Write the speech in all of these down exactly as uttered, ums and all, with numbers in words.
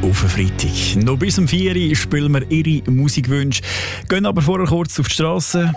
auf den Freitag. Noch bis um vier Uhr spielen wir Ihre Musikwünsche. Gehen aber vorher kurz auf die Straße.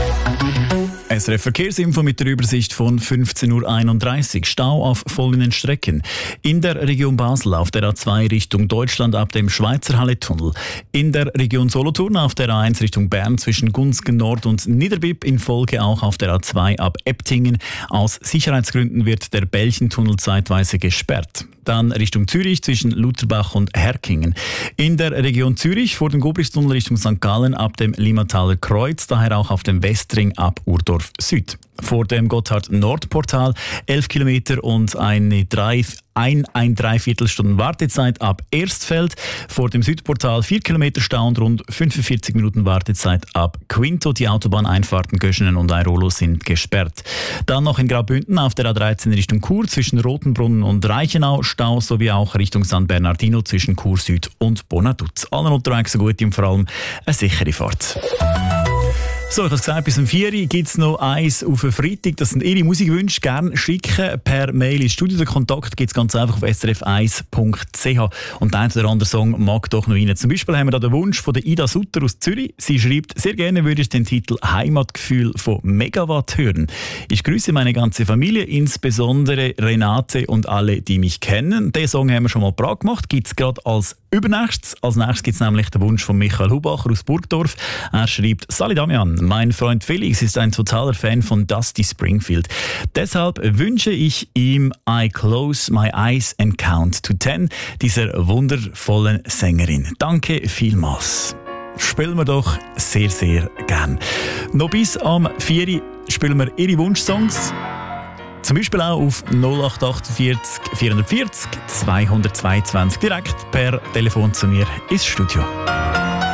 S R F Verkehrsinfo mit der Übersicht von fünfzehn Uhr einunddreißig. Stau auf folgenden Strecken. In der Region Basel auf der A zwei Richtung Deutschland ab dem Schweizer Halletunnel. In der Region Solothurn auf der A eins Richtung Bern zwischen Gunzgen Nord und Niederbipp. In Folge auch auf der A zwei ab Ebtingen. Aus Sicherheitsgründen wird der Belchentunnel zeitweise gesperrt. Dann Richtung Zürich zwischen Lutherbach und Herkingen. In der Region Zürich vor dem Gobristunnel Richtung Sankt Gallen ab dem Limmataler Kreuz, daher auch auf dem Westring ab Urdorf Süd. Vor dem Gotthard-Nord-Portal elf Kilometer und eine drei, ein, ein Dreiviertelstunden Wartezeit ab Erstfeld. Vor dem Südportal vier Kilometer Stau und rund fünfundvierzig Minuten Wartezeit ab Quinto. Die Autobahneinfahrten Göschenen und Airolo sind gesperrt. Dann noch in Graubünden auf der A dreizehn Richtung Chur zwischen Rotenbrunnen und Reichenau Stau, sowie auch Richtung San Bernardino zwischen Chur Süd und Bonaduz. Allen unterwegs so gut und vor allem eine sichere Fahrt. So, ich habe gesagt, bis um vier Uhr gibt es noch eins auf den Freitag. Das sind Ihre Musikwünsche. Gerne schicken per Mail ins Studio. Den Kontakt gibt es ganz einfach auf s r f eins punkt c h. Und der eine oder andere Song mag doch noch rein. Zum Beispiel haben wir da den Wunsch von der Ida Sutter aus Zürich. Sie schreibt, sehr gerne würde ich den Titel Heimatgefühl von Megawatt hören. Ich grüße meine ganze Familie, insbesondere Renate und alle, die mich kennen. Den Song haben wir schon mal parat gemacht. Gibt es gerade als übernächstes. Als nächstes gibt es nämlich den Wunsch von Michael Hubacher aus Burgdorf. Er schreibt, Sali Damian, mein Freund Felix ist ein totaler Fan von Dusty Springfield. Deshalb wünsche ich ihm I Close My Eyes and Count to Ten, dieser wundervollen Sängerin. Danke vielmals. Spielen wir doch sehr, sehr gern. Noch bis am vier Uhr spielen wir Ihre Wunschsongs. Zum Beispiel auch auf null acht vier acht vierhundertvierzig zweihundertzweiundzwanzig direkt per Telefon zu mir ins Studio.